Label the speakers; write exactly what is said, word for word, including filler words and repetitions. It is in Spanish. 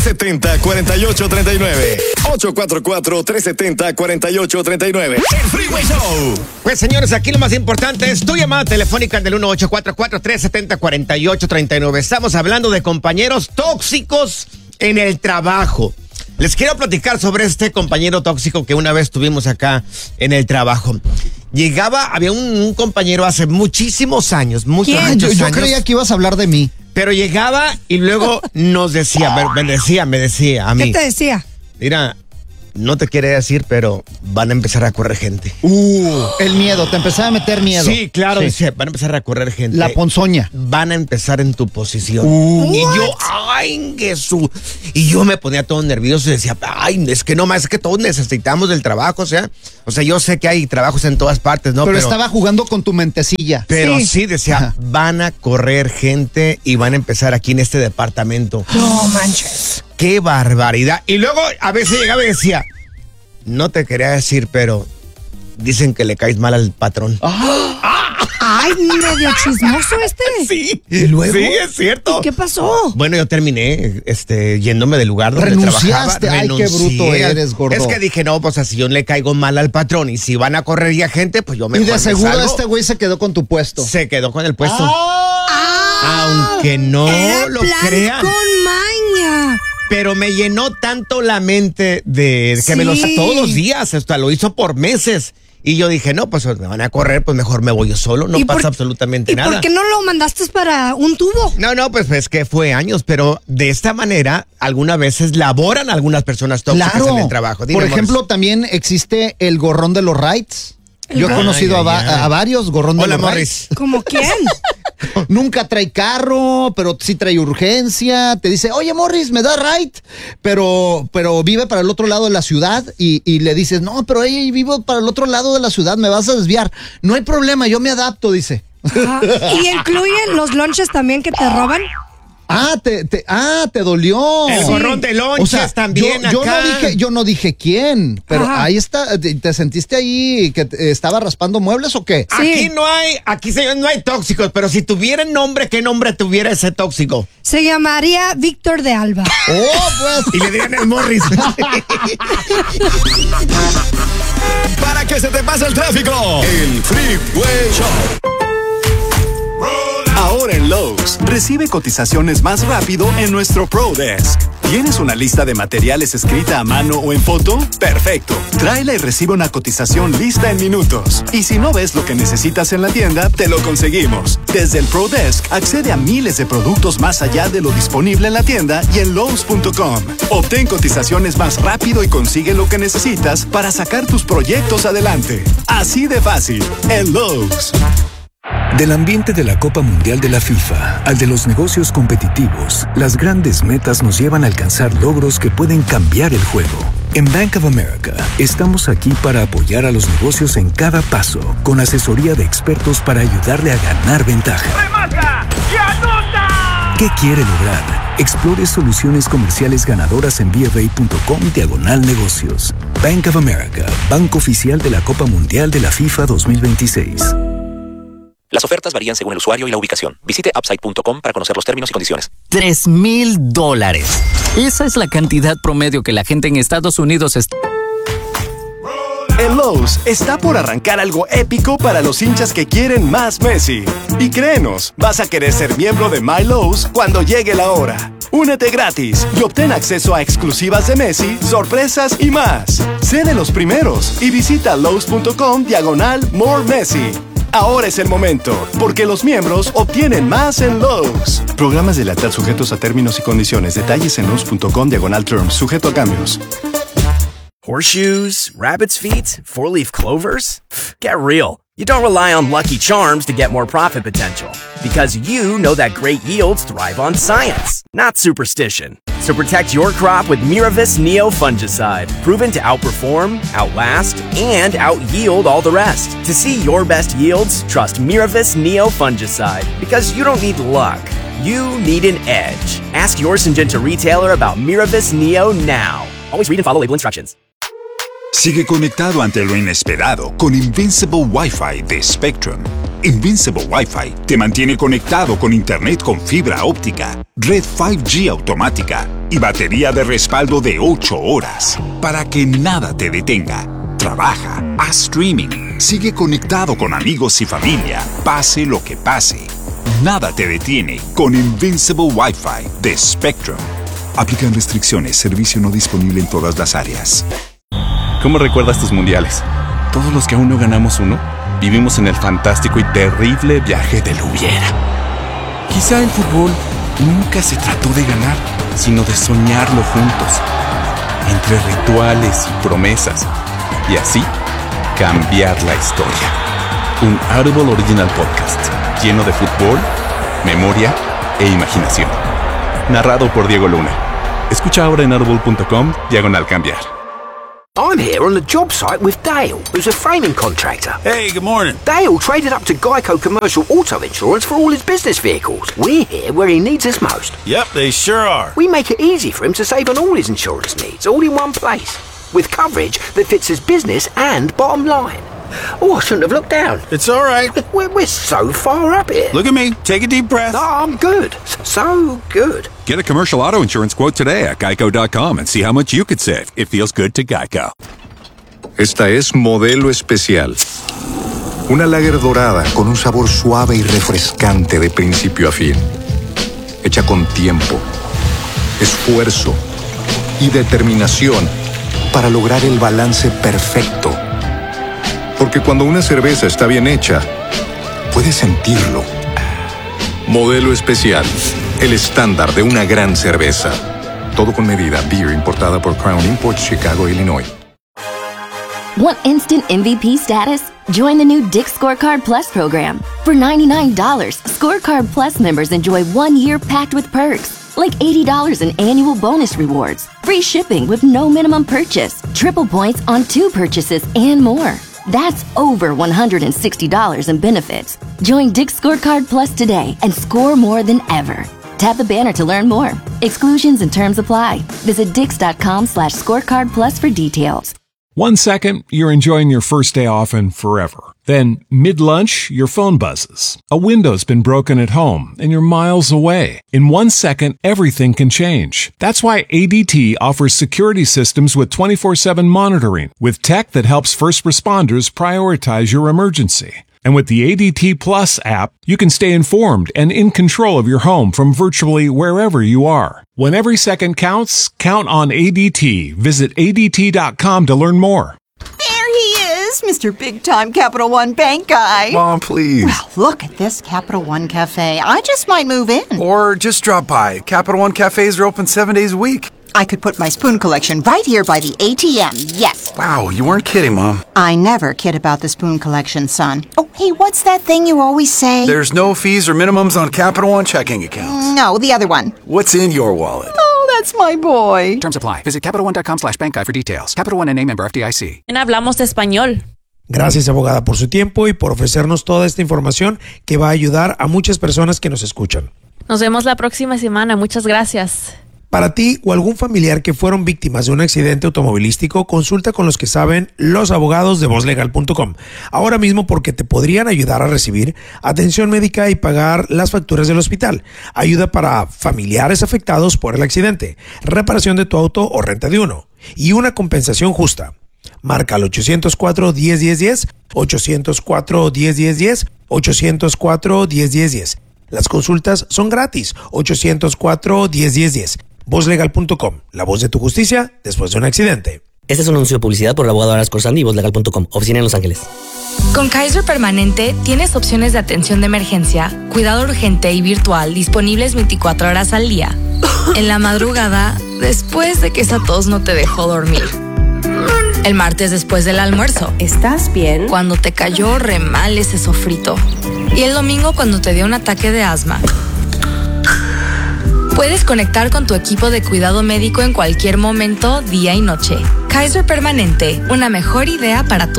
Speaker 1: siete cero, cuatro ocho tres nueve. ocho cuatro cuatro, tres siete cero, cuatro ocho tres nueve. El Freeway Show.
Speaker 2: Pues señores, aquí lo más importante es tu llamada telefónica del uno ocho cuatro cuatro, tres siete cero, cuatro ocho tres nueve. Estamos hablando de compañeros tóxicos en el trabajo. Les quiero platicar sobre este compañero tóxico que una vez tuvimos acá en el trabajo. Llegaba, había un, un compañero hace muchísimos años, muchos,
Speaker 3: ¿Quién?
Speaker 2: muchos
Speaker 3: Yo, yo
Speaker 2: años.
Speaker 3: creía que ibas a hablar de mí.
Speaker 2: Pero llegaba y luego nos decía, me decía, me decía a mí.
Speaker 4: ¿Qué te decía?
Speaker 2: Mira, no te quiere decir, pero van a empezar a correr gente.
Speaker 3: Uh, el miedo, te empezaba a meter miedo.
Speaker 2: Sí, claro,
Speaker 3: Sí.
Speaker 2: dice, van a empezar a correr gente.
Speaker 3: La ponzoña.
Speaker 2: Van a empezar en tu posición.
Speaker 3: Uh.
Speaker 2: Y yo, ay, Jesús. Y yo me ponía todo nervioso y decía, ay, es que no más, es que todos necesitamos del trabajo, o sea, o sea, yo sé que hay trabajos en todas partes, ¿no?
Speaker 3: Pero,
Speaker 2: Pero,
Speaker 3: estaba jugando con tu mentecilla.
Speaker 2: pero sí.
Speaker 4: Sí.
Speaker 2: decía,
Speaker 3: Ajá.
Speaker 2: van a correr gente y van a empezar aquí en este departamento.
Speaker 4: No manches.
Speaker 2: ¡Qué barbaridad! Y luego a veces llegaba y decía, no te quería decir, pero dicen que le caes mal al patrón.
Speaker 4: Ay, medio chismoso este.
Speaker 2: Sí,
Speaker 3: ¿Y luego?
Speaker 2: sí, es cierto.
Speaker 4: ¿Y qué pasó?
Speaker 2: Bueno, yo terminé este, yéndome del lugar donde
Speaker 3: Renunciaste.
Speaker 2: trabajaba.
Speaker 3: Ay, qué bruto eres, gordo.
Speaker 2: Es que dije, no, pues así yo le caigo mal al patrón y si van a correr ya gente, pues yo me
Speaker 3: Y de seguro este güey se quedó con tu puesto.
Speaker 2: Se quedó con el puesto.
Speaker 4: Ah,
Speaker 2: Aunque no
Speaker 4: era
Speaker 2: lo
Speaker 4: plan
Speaker 2: crean.
Speaker 4: con maña.
Speaker 2: Pero me llenó tanto la mente de que
Speaker 4: Sí.
Speaker 2: me lo hace todos los días, hasta lo hizo por meses. Y yo dije, no, pues me van a correr, pues mejor me voy yo solo, no
Speaker 4: ¿Y por-
Speaker 2: pasa absolutamente
Speaker 4: ¿Y
Speaker 2: nada.
Speaker 4: por qué no lo mandaste para un tubo?
Speaker 2: No, no, pues es que fue años, pero de esta manera algunas veces laboran algunas personas tóxicas
Speaker 3: Claro.
Speaker 2: en el trabajo. Dime,
Speaker 3: Por ejemplo,
Speaker 2: Morris.
Speaker 3: también existe el gorrón de los rides. Yo he
Speaker 4: Ay,
Speaker 3: conocido
Speaker 2: ay,
Speaker 3: a, va-
Speaker 2: ay.
Speaker 3: a varios gorrón de
Speaker 2: Hola,
Speaker 3: los
Speaker 2: Morris.
Speaker 3: rides.
Speaker 4: ¿Cómo quién?
Speaker 3: Nunca trae carro, pero sí trae urgencia. Te dice, oye, Morris, me da ride, pero, pero vive para el otro lado de la ciudad y, y le dices, no, pero ella vivo para el otro lado de la ciudad, me vas a desviar. No hay problema, yo me adapto, dice.
Speaker 4: Ajá. ¿Y incluyen los lunches también que te roban?
Speaker 3: Ah, te, te, ah, te dolió.
Speaker 2: El
Speaker 4: Sí.
Speaker 2: gorrón de lonches también
Speaker 3: yo, yo
Speaker 2: acá.
Speaker 3: no dije, yo no dije quién, pero
Speaker 4: Ajá.
Speaker 3: ahí está. ¿Te, te sentiste ahí que te- estaba raspando muebles o qué?
Speaker 4: Sí.
Speaker 2: Aquí no hay, aquí señor, no hay tóxicos, pero si tuvieran nombre, ¿qué nombre tuviera ese tóxico?
Speaker 4: Se llamaría Víctor de Alba.
Speaker 3: Oh, pues.
Speaker 2: Y le dirían el Morris.
Speaker 1: Para que se te pase el tráfico. El Freeway Show. Ahora en Lowe's, recibe cotizaciones más rápido en nuestro Pro Desk. ¿Tienes una lista de materiales escrita a mano o en foto? Perfecto. Tráela y recibe una cotización lista en minutos. Y si no ves lo que necesitas en la tienda, te lo conseguimos. Desde el Pro Desk, accede a miles de productos más allá de lo disponible en la tienda y en Lowe's punto com. Obtén cotizaciones más rápido y consigue lo que necesitas para sacar tus proyectos adelante. Así de fácil, en Lowe's.
Speaker 5: Del ambiente de la Copa Mundial de la FIFA al de los negocios competitivos, las grandes metas nos llevan a alcanzar logros que pueden cambiar el juego. En Bank of America, estamos aquí para apoyar a los negocios en cada paso, con asesoría de expertos para ayudarle a ganar ventaja.
Speaker 6: ¡Remarca! ¡Y anota!
Speaker 5: ¿Qué quiere lograr? Explore soluciones comerciales ganadoras en B F A punto com diagonal negocios. Bank of America, banco oficial de la Copa Mundial de la FIFA dos mil veintiséis.
Speaker 7: Las ofertas varían según el usuario y la ubicación. Visite upside punto com para conocer los términos y condiciones.
Speaker 8: Tres mil dólares. Esa es la cantidad promedio que la gente en Estados Unidos está...
Speaker 1: En Lowe's está por arrancar algo épico para los hinchas que quieren más Messi. Y créenos, vas a querer ser miembro de My Lowe's cuando llegue la hora. Únete gratis y obtén acceso a exclusivas de Messi, sorpresas y más. Sé de los primeros y visita Lowe's punto com diagonal More Messi. Ahora es el momento, porque los miembros obtienen más en Lowe's. Programas de lealtad sujetos a términos y condiciones. Detalles en Lowe's punto com diagonal terms, sujeto a cambios.
Speaker 9: Horseshoes, rabbit's feet, four-leaf clovers? Get real. You don't rely on Lucky Charms to get more profit potential, because you know that great yields thrive on science, not superstition. So protect your crop with Miravis Neo Fungicide, proven to outperform, outlast, and out-yield all the rest. To see your best yields, trust Miravis Neo Fungicide, because you don't need luck. You need an edge. Ask your Syngenta retailer about Miravis Neo now. Always read and follow label instructions.
Speaker 10: Sigue conectado ante lo inesperado con Invincible Wi-Fi de Spectrum. Invincible Wi-Fi te mantiene conectado con internet con fibra óptica, red cinco G automática, y batería de respaldo de ocho horas para que nada te detenga. Trabaja, haz streaming, sigue conectado con amigos y familia, pase lo que pase. Nada te detiene con Invincible Wi-Fi de Spectrum. Aplican restricciones, servicio no disponible en todas las áreas.
Speaker 11: ¿Cómo recuerdas tus mundiales? Todos los que aún no ganamos uno, vivimos en el fantástico y terrible viaje del hubiera. Quizá el fútbol nunca se trató de ganar, sino de soñarlo juntos, entre rituales y promesas, y así cambiar la historia. Un Audible Original Podcast lleno de fútbol, memoria e imaginación. Narrado por Diego Luna. Escucha ahora en audible.com diagonal cambiar.
Speaker 12: I'm here on the job site with Dale, who's a framing contractor.
Speaker 13: Hey, good morning.
Speaker 12: Dale traded up to Geico Commercial Auto Insurance for all his business vehicles. We're here where he needs us most.
Speaker 13: Yep, they sure are.
Speaker 12: We make it easy for him to save on all his insurance needs, all in one place, with coverage that fits his business and bottom line. Oh, I shouldn't have looked down.
Speaker 13: It's all right.
Speaker 12: We're, we're so far up here.
Speaker 13: Look at me. Take a deep breath.
Speaker 12: No, I'm good. So good.
Speaker 14: Get a commercial auto insurance quote today at geico dot com and see how much you could save. It feels good to Geico.
Speaker 15: Esta es Modelo Especial. Una lager dorada con un sabor suave y refrescante de principio a fin. Hecha con tiempo, esfuerzo y determinación para lograr el balance perfecto. Porque cuando una cerveza está bien hecha, puedes sentirlo. Modelo Especial, el estándar de una gran cerveza. Todo con medida. Beer importada por Crown Imports, Chicago, Illinois.
Speaker 16: Want instant M V P status? Join the new Dick's Scorecard Plus program. For ninety-nine dollars, Scorecard Plus members enjoy one year packed with perks, like eighty dollars in annual bonus rewards, free shipping with no minimum purchase, triple points on two purchases, and more. That's over one hundred sixty dollars in benefits. Join Dick's Scorecard Plus today and score more than ever. Tap the banner to learn more. Exclusions and terms apply. Visit dix.com slash scorecard plus for details.
Speaker 17: One second, you're enjoying your first day off and forever. Then, mid-lunch, your phone buzzes. A window's been broken at home and you're miles away. In one second, everything can change. That's why A D T offers security systems with twenty-four seven monitoring, with tech that helps first responders prioritize your emergency. And with the A D T Plus app, you can stay informed and in control of your home from virtually wherever you are. When every second counts, count on A D T. Visit A D T dot com to learn more.
Speaker 18: There he is, Mister Big Time Capital One Bank guy.
Speaker 15: Mom, please.
Speaker 18: Well, look at this Capital One Cafe. I just might move in.
Speaker 19: Or just drop by. Capital One Cafes are open seven days a week.
Speaker 18: I could put my spoon collection right here by the A T M, yes.
Speaker 19: Wow, you weren't kidding, Mom.
Speaker 18: I never kid about the spoon collection, son. Oh, hey, what's that thing you always say?
Speaker 19: There's no fees or minimums on Capital One checking accounts.
Speaker 18: No, the other one.
Speaker 19: What's in your wallet?
Speaker 18: Oh, that's my boy.
Speaker 20: Terms apply. Visit capital one dot com slash bank guy for details. Capital One N A member F D I C.
Speaker 21: En Hablamos de Español.
Speaker 22: Gracias, abogada, por su tiempo y por ofrecernos toda esta información que va a ayudar a muchas personas que nos escuchan.
Speaker 21: Nos vemos la próxima semana. Muchas gracias.
Speaker 22: Para ti o algún familiar que fueron víctimas de un accidente automovilístico, consulta con los que saben, los abogados de voz legal punto com. Ahora mismo, porque te podrían ayudar a recibir atención médica y pagar las facturas del hospital, ayuda para familiares afectados por el accidente, reparación de tu auto o renta de uno y una compensación justa. Marca al ochocientos cuatro, diez, diez, diez, ochocientos cuatro, diez, diez, diez, ochocientos cuatro, diez, diez, diez. Las consultas son gratis. ochocientos cuatro, diez, diez, diez. voz legal punto com, la voz de tu justicia después de un accidente.
Speaker 23: Este es un anuncio de publicidad por el abogado Aras Corsandi y voz legal punto com, oficina en Los Ángeles.
Speaker 24: Con Kaiser Permanente tienes opciones de atención de emergencia, cuidado urgente y virtual disponibles veinticuatro horas al día. En la madrugada, después de que esa tos no te dejó dormir. El martes después del almuerzo. ¿Estás bien? Cuando te cayó re mal ese sofrito. Y el domingo cuando te dio un ataque de asma. Puedes conectar con tu equipo de cuidado médico en cualquier momento, día y noche. Kaiser Permanente, una mejor idea para tu